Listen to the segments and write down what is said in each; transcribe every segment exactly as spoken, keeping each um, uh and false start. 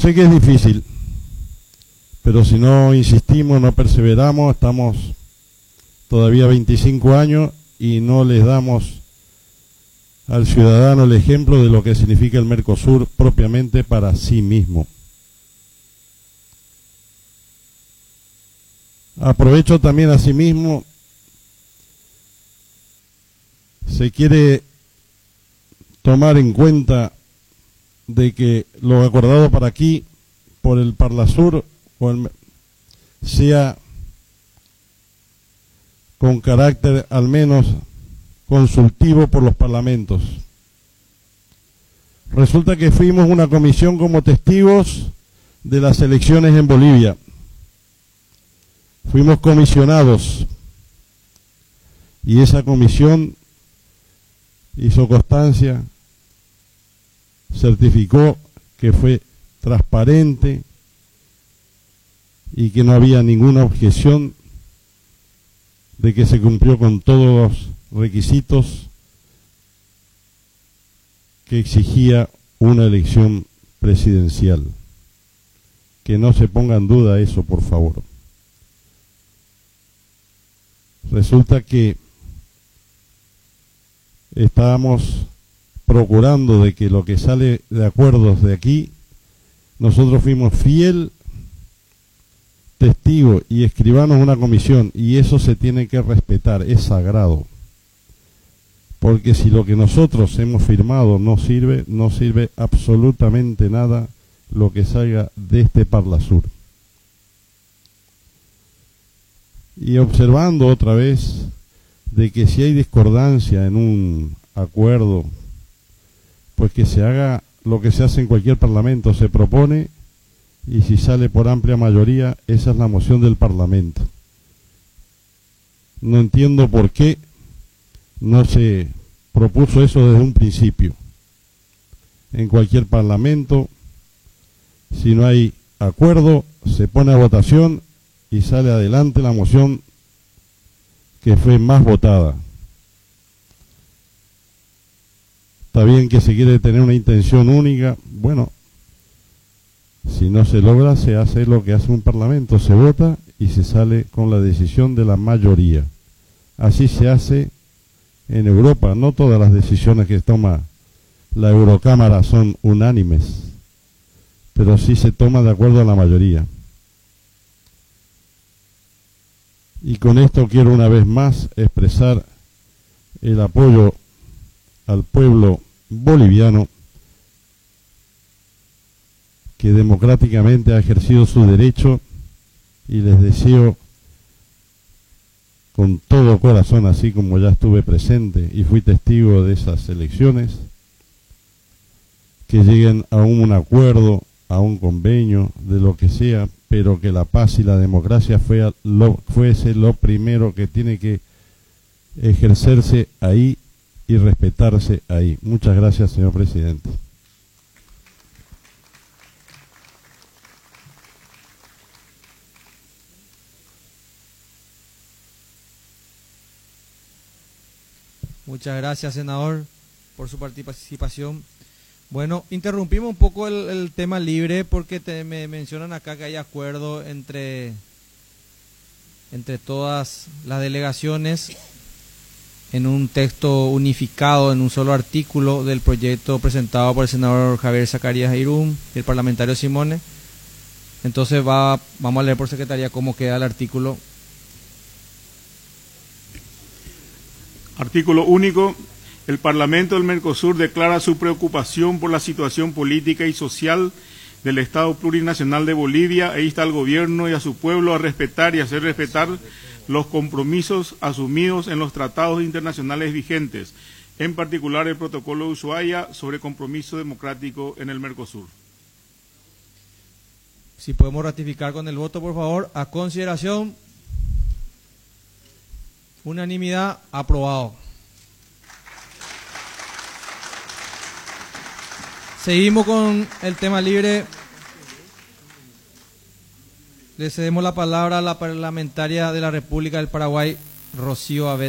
Sé que es difícil, pero si no insistimos, no perseveramos, estamos todavía veinticinco años y no les damos al ciudadano el ejemplo de lo que significa el Mercosur propiamente para sí mismo. Aprovecho también asimismo, se quiere tomar en cuenta de que lo acordado para aquí, por el Parlasur, o el, sea con carácter al menos consultivo por los parlamentos. Resulta que fuimos una comisión como testigos de las elecciones en Bolivia. Fuimos comisionados y esa comisión hizo constancia, certificó que fue transparente y que no había ninguna objeción de que se cumplió con todos los requisitos que exigía una elección presidencial. Que no se ponga en duda eso, por favor. Resulta que estábamos procurando de que lo que sale de acuerdos de aquí, nosotros fuimos fiel testigo y escribanos una comisión, y eso se tiene que respetar, es sagrado. Porque si lo que nosotros hemos firmado no sirve, no sirve absolutamente nada lo que salga de este Parlasur. Y observando otra vez de que si hay discordancia en un acuerdo, pues que se haga lo que se hace en cualquier parlamento, se propone, y si sale por amplia mayoría, esa es la moción del Parlamento. No entiendo por qué no se propuso eso desde un principio. En cualquier parlamento, si no hay acuerdo, se pone a votación y sale adelante la moción que fue más votada. Está bien que se quiere tener una intención única, bueno, si no se logra, se hace lo que hace un parlamento, se vota y se sale con la decisión de la mayoría. Así se hace en Europa. No todas las decisiones que toma la Eurocámara son unánimes, pero sí se toma de acuerdo a la mayoría. Y con esto quiero una vez más expresar el apoyo al pueblo boliviano que democráticamente ha ejercido su derecho, y les deseo con todo corazón, así como ya estuve presente y fui testigo de esas elecciones, que lleguen a un acuerdo, a un convenio, de lo que sea, pero que la paz y la democracia fue lo, fuese lo primero que tiene que ejercerse ahí y respetarse ahí. Muchas gracias, señor presidente. Muchas gracias, senador, por su participación. Bueno, interrumpimos un poco el, el tema libre porque te, me mencionan acá que hay acuerdo entre, entre todas las delegaciones en un texto unificado, en un solo artículo del proyecto presentado por el senador Javier Zacarías Irún y el parlamentario Simone. Entonces va, vamos a leer por secretaría cómo queda el artículo. Artículo único. El Parlamento del Mercosur declara su preocupación por la situación política y social del Estado Plurinacional de Bolivia e insta al gobierno y a su pueblo a respetar y hacer respetar los compromisos asumidos en los tratados internacionales vigentes, en particular el Protocolo de Ushuaia sobre compromiso democrático en el Mercosur. Si podemos ratificar con el voto, por favor. A consideración. Unanimidad, aprobado. Seguimos con el tema libre. Le cedemos la palabra a la parlamentaria de la República del Paraguay, Rocío Abet.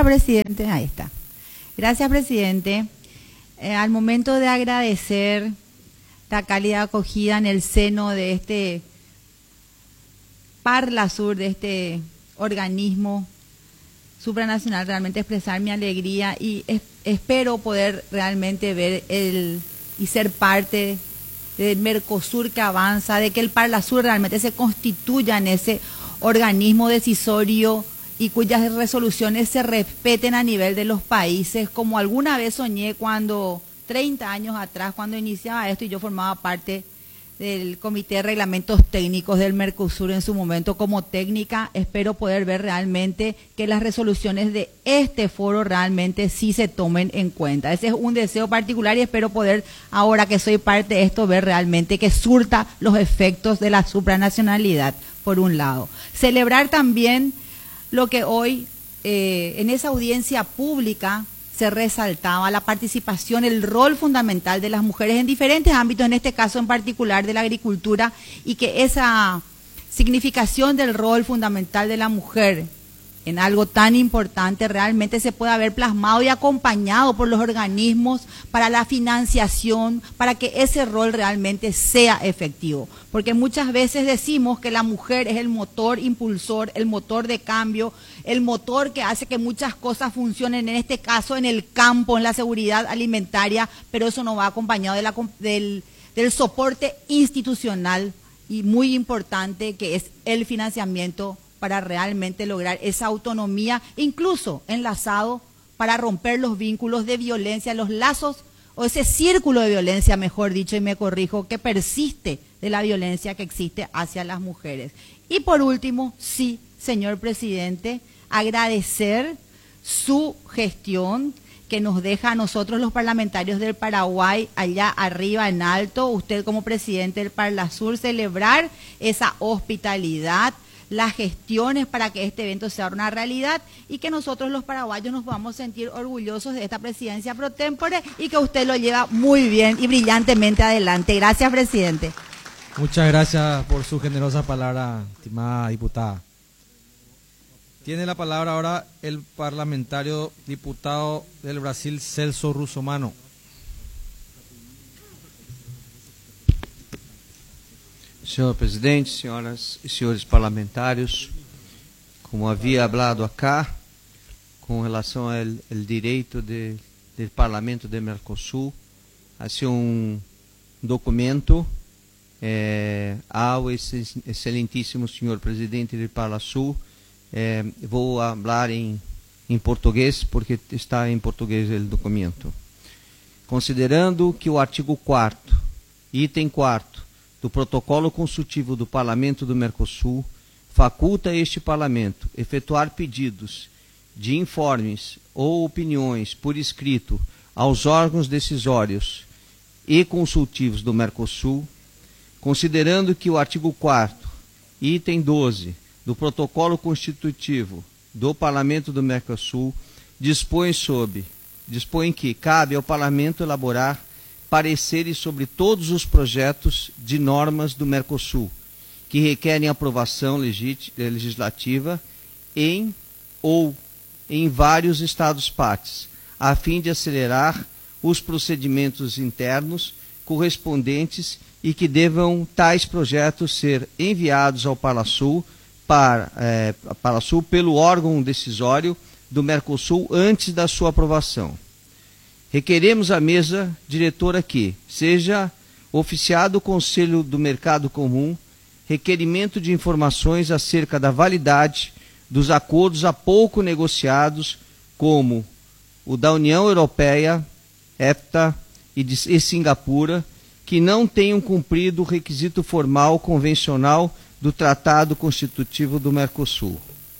presidente. Ahí está. Gracias, presidente. Eh, al momento de agradecer la cálida acogida en el seno de este Parlasur, de este organismo supranacional, realmente expresar mi alegría y es, espero poder realmente ver el y ser parte del Mercosur que avanza, de que el Parlasur realmente se constituya en ese organismo decisorio y cuyas resoluciones se respeten a nivel de los países, como alguna vez soñé cuando, treinta años atrás, cuando iniciaba esto y yo formaba parte del Comité de Reglamentos Técnicos del Mercosur en su momento como técnica. Espero poder ver realmente que las resoluciones de este foro realmente sí se tomen en cuenta. Ese es un deseo particular y espero poder, ahora que soy parte de esto, ver realmente que surta los efectos de la supranacionalidad, por un lado. Celebrar también lo que hoy eh, en esa audiencia pública se resaltaba, la participación, el rol fundamental de las mujeres en diferentes ámbitos, en este caso en particular de la agricultura, y que esa significación del rol fundamental de la mujer en algo tan importante realmente se pueda ver plasmado y acompañado por los organismos para la financiación, para que ese rol realmente sea efectivo. Porque muchas veces decimos que la mujer es el motor impulsor, el motor de cambio, el motor que hace que muchas cosas funcionen, en este caso en el campo, en la seguridad alimentaria, pero eso no va acompañado de la, del, del soporte institucional y muy importante que es el financiamiento para realmente lograr esa autonomía, incluso enlazado para romper los vínculos de violencia, los lazos o ese círculo de violencia, mejor dicho, y me corrijo, que persiste de la violencia que existe hacia las mujeres. Y por último, sí, señor presidente, agradecer su gestión que nos deja a nosotros los parlamentarios del Paraguay allá arriba en alto, usted como presidente del Parlasur, celebrar esa hospitalidad, las gestiones para que este evento sea una realidad y que nosotros los paraguayos nos vamos a sentir orgullosos de esta presidencia pro tempore y que usted lo lleva muy bien y brillantemente adelante. Gracias, presidente. Muchas gracias por su generosa palabra, estimada diputada. Tiene la palabra ahora el parlamentario diputado del Brasil, Celso Russomano. Senhor presidente, senhoras e senhores parlamentários, como havia hablado acá, com relação ao, ao direito de, do Parlamento do Mercosul, a ser um documento eh, ao excelentíssimo senhor presidente do Parlasur. Eh, vou falar em, em português, porque está em português o documento. Considerando que o artigo quarto, item quarto, do Protocolo Consultivo do Parlamento do Mercosul faculta este Parlamento efetuar pedidos de informes ou opiniões por escrito aos órgãos decisórios e consultivos do Mercosul, considerando que o artigo quarto, item doze, do Protocolo Constitutivo do Parlamento do Mercosul dispõe sobre, dispõe que cabe ao Parlamento elaborar pareceres sobre todos os projetos de normas do Mercosul, que requerem aprovação legislativa em ou em vários Estados-partes, a fim de acelerar os procedimentos internos correspondentes e que devam tais projetos ser enviados ao Parlasur, para, eh, Parlasur pelo órgão decisório do Mercosul antes da sua aprovação. Requeremos à mesa diretora que seja oficiado o Conselho do Mercado Comum requerimento de informações acerca da validade dos acordos há pouco negociados, como o da União Europeia, EFTA e, de, e Singapura, que não tenham cumprido o requisito formal convencional do Tratado Constitutivo do Mercosul.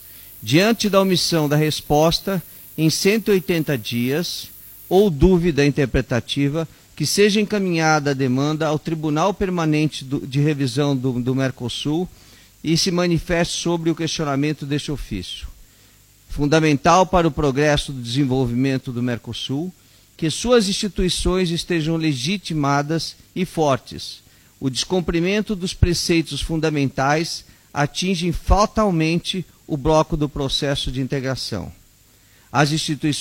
Diante da omissão da resposta, em cento e oitenta dias, ou dúvida interpretativa, que seja encaminhada a demanda ao Tribunal Permanente do, de Revisão do, do Mercosul e se manifeste sobre o questionamento deste ofício. Fundamental para o progresso do desenvolvimento do Mercosul, que suas instituições estejam legitimadas e fortes. O descumprimento dos preceitos fundamentais atinge fatalmente o bloco do processo de integração. as instituições